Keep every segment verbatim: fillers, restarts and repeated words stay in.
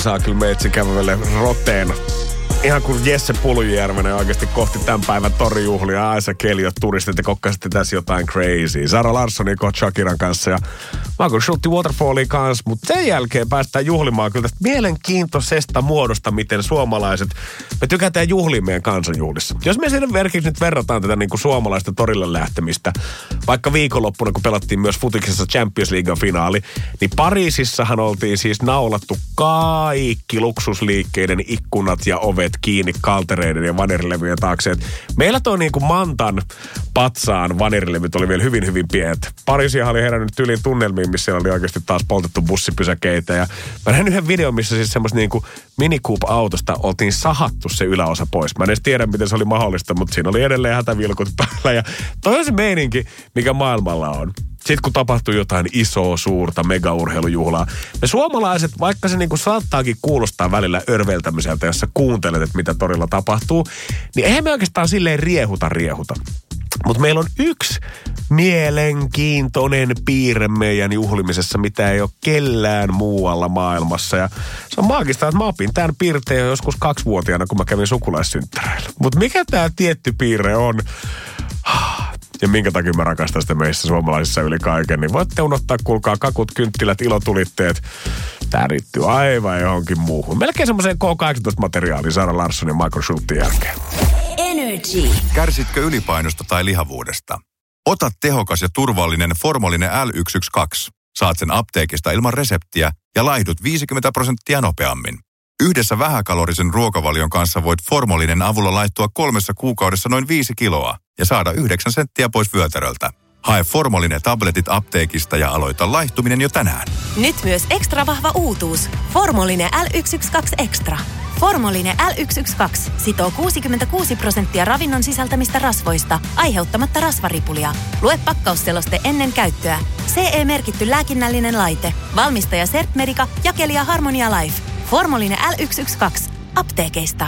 saa kyllä meitsi kävelle roteen. Ihan kuin Jesse Puljujärvenen oikeasti kohti tämän päivän torijuhlia. Aisa Keliot turistit ja kokkasitte tässä jotain crazy. Sara Larssoni Coach Shakiran kanssa ja Michael Schulte Waterfallin kanssa. Mutta sen jälkeen päästään juhlimaan kyllä tästä mielenkiintoisesta muodosta, miten suomalaiset, me tykätään juhlia meidän kansanjuhlissa. Jos me esimerkiksi nyt verrataan tätä niin kuin suomalaista torille lähtemistä, vaikka viikonloppuna, kun pelattiin myös futiksessa Champions League finaali, niin Pariisissahan oltiin siis naulattu kaikki luksusliikkeiden ikkunat ja ovet kiinni kaltereiden ja vanerilevyjen taakse. Et meillä toi niinku Mantan patsaan vanerilevyt oli vielä hyvin, hyvin pienet. Pariisiahan oli herännyt yliin tunnelmiin, missä siellä oli oikeasti taas poltettu bussipysäkeitä. Ja mä näin yhden videon, missä siis semmoista niinku Mini Coupe-autosta oltiin sahattu se yläosa pois. Mä en edes tiedä, miten se oli mahdollista, mutta siinä oli edelleen hätävilkut päällä. Ja toi on se meininki, mikä maailmalla on. Sitten kun tapahtuu jotain isoa, suurta, megaurheilujuhlaa. Me suomalaiset, vaikka se niinku saattaakin kuulostaa välillä örveltämiseltä, jos sä kuuntelet, että mitä torilla tapahtuu, niin eihän me oikeastaan silleen riehuta riehuta. Mutta meillä on yksi mielenkiintoinen piirre meidän juhlimisessa, mitä ei ole kellään muualla maailmassa. Ja se on maagista, että mä opin tämän piirteen jo joskus kaksivuotiaana, kun mä kävin sukulaissynttäreillä. Mutta mikä tämä tietty piirre on? Ja minkä takia mä rakastan sitä meissä suomalaisissa yli kaiken, niin voitte unohtaa, kuulkaa, kakut, kynttilät, ilotulitteet. Tää riittyy aivan johonkin muuhun. Melkein semmoiseen K kahdeksantoista-materiaaliin Sara Larsson ja Michael Schultin jälkeen. Energy. Kärsitkö ylipainosta tai lihavuudesta? Ota tehokas ja turvallinen Formolinen L yksi yksi kaksi. Saat sen apteekista ilman reseptiä ja laihdut viisikymmentä prosenttia nopeammin. Yhdessä vähäkalorisen ruokavalion kanssa voit Formolinen avulla laittua kolmessa kuukaudessa noin viisi kiloa ja saada yhdeksän senttiä pois vyötäröltä. Hae Formolinen tabletit apteekista ja aloita laihtuminen jo tänään. Nyt myös ekstra vahva uutuus. Formolinen L yksi yksi kaksi Extra. Formolinen L yksi yksi kaksi sitoo kuusikymmentäkuusi prosenttia ravinnon sisältämistä rasvoista, aiheuttamatta rasvaripulia. Lue pakkausseloste ennen käyttöä. C E-merkitty lääkinnällinen laite. Valmistaja Sertmedica, jakelija Harmonia Life. Formolinen L yksi yksi kaksi. Apteekeista.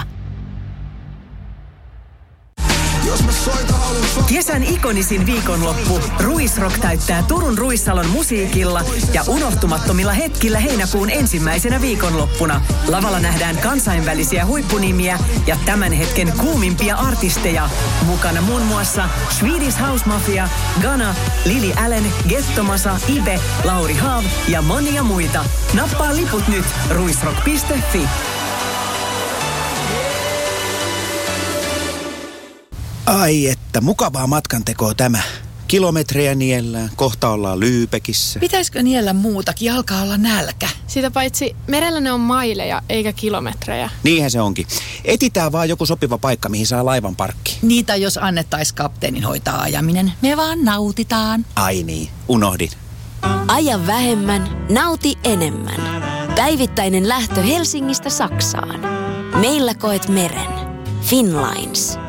Kesän ikonisin viikonloppu. Ruisrock täyttää Turun Ruissalon musiikilla ja unohtumattomilla hetkillä heinäkuun ensimmäisenä viikonloppuna. Lavalla nähdään kansainvälisiä huippunimiä ja tämän hetken kuumimpia artisteja. Mukana muun muassa Swedish House Mafia, Ghana, Lily Allen, Gettomasa, Ibe, Lauri Haav ja monia muita. Nappaa liput nyt ruisrock piste fi. Ai että, mukavaa matkantekoa tämä. Kilometrejä niellään, kohta ollaan Lyypekissä. Pitäisikö niellä muutakin, alkaa olla nälkä. Sitä paitsi merellä ne on maileja eikä kilometrejä. Niinhän se onkin. Etitään vaan joku sopiva paikka, mihin saa laivan parkkiin. Niitä jos annettaisiin kapteenin hoitaa ajaminen, me vaan nautitaan. Ai niin, unohdin. Aja vähemmän, nauti enemmän. Päivittäinen lähtö Helsingistä Saksaan. Meillä koet meren. Finnlines.